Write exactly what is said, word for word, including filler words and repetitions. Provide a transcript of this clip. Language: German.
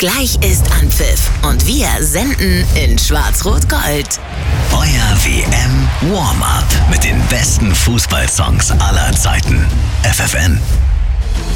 Gleich ist Anpfiff und wir senden in Schwarz-Rot-Gold. Euer W M Warm-Up mit den besten Fußballsongs aller Zeiten. F F N.